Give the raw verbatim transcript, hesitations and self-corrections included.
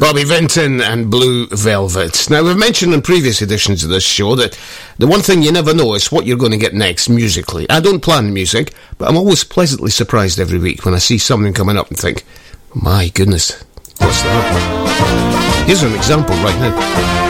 Bobby Vinton and Blue Velvet. Now, we've mentioned in previous editions of this show that the one thing you never know is what you're going to get next musically. I don't plan music, but I'm always pleasantly surprised every week when I see something coming up and think, my goodness, what's that? Here's an example right now.